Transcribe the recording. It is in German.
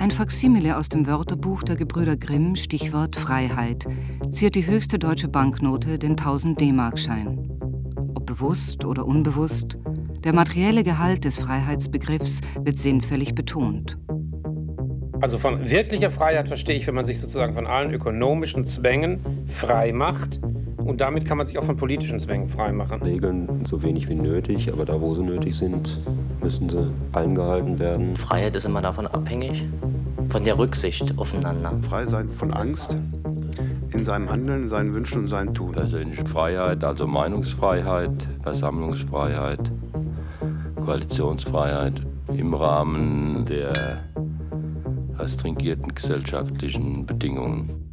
Ein Faksimile aus dem Wörterbuch der Gebrüder Grimm, Stichwort Freiheit, ziert die höchste deutsche Banknote, den 1000-D-Mark-Schein. Ob bewusst oder unbewusst, der materielle Gehalt des Freiheitsbegriffs wird sinnfällig betont. Also von wirklicher Freiheit verstehe ich, wenn man sich sozusagen von allen ökonomischen Zwängen frei macht. Und damit kann man sich auch von politischen Zwängen frei machen. Regeln so wenig wie nötig, aber da, wo sie nötig sind, müssen sie eingehalten werden. Freiheit ist immer davon abhängig, von der Rücksicht aufeinander. Frei sein von Angst in seinem Handeln, in seinen Wünschen und seinem Tun. Persönliche Freiheit, also Meinungsfreiheit, Versammlungsfreiheit, Koalitionsfreiheit im Rahmen der restringierten gesellschaftlichen Bedingungen.